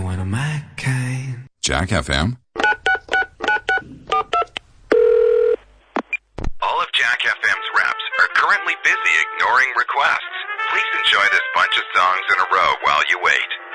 one of my kind. Jack FM. All of Jack FM's reps are currently busy ignoring requests. Please enjoy this bunch of songs in a row while you wait.